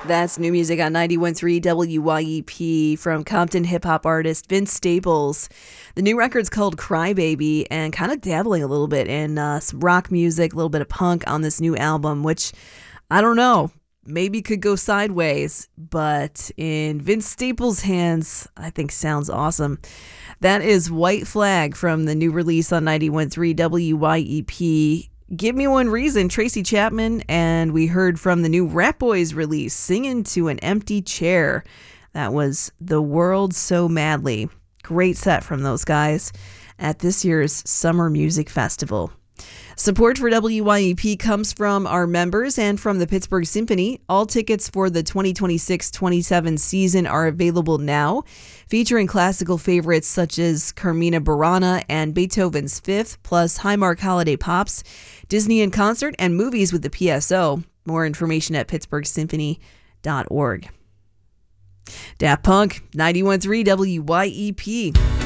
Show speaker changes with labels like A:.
A: That's new music on 91.3 WYEP from Compton hip-hop artist Vince Staples. The new record's called Crybaby, and kind of dabbling a little bit in some rock music, a little bit of punk on this new album, which, I don't know, maybe could go sideways, but in Vince Staples' hands, I think sounds awesome. That is White Flag from the new release on 91.3 WYEP. Give Me One Reason, Tracy Chapman, and we heard from the new Rap Boys release, Singing to an Empty Chair. That was The World So Madly. Great set from those guys at this year's Summer Music Festival. Support for WYEP comes from our members and from the Pittsburgh Symphony. All tickets for the 2026-27 season are available now, featuring classical favorites such as Carmina Burana and Beethoven's Fifth, plus Highmark Holiday Pops, Disney in Concert, and movies with the PSO. More information at pittsburghsymphony.org. Daft Punk, 91.3 WYEP.